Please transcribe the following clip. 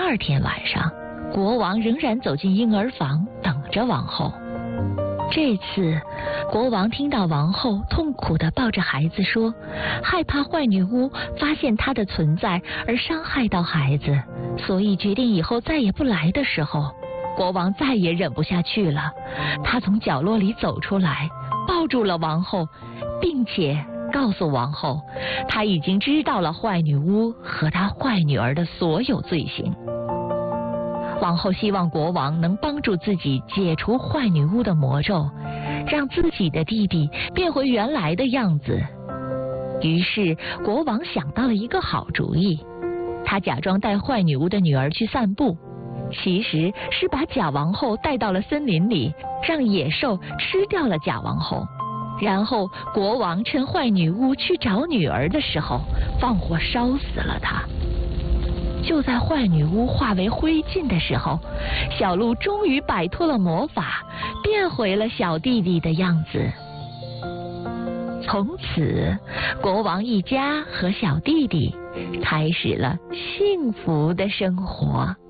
二天晚上，国王仍然走进婴儿房，等着王后。这次，国王听到王后痛苦地抱着孩子说，害怕坏女巫发现她的存在而伤害到孩子，所以决定以后再也不来的时候，国王再也忍不下去了。他从角落里走出来，抱住了王后，并且告诉王后，他已经知道了坏女巫和她坏女儿的所有罪行。王后希望国王能帮助自己解除坏女巫的魔咒，让自己的弟弟变回原来的样子。于是国王想到了一个好主意，他假装带坏女巫的女儿去散步，其实是把假王后带到了森林里，让野兽吃掉了假王后。然后国王趁坏女巫去找女儿的时候，放火烧死了她。就在坏女巫化为灰烬的时候，小鹿终于摆脱了魔法，变回了小弟弟的样子。从此，国王一家和小弟弟开始了幸福的生活。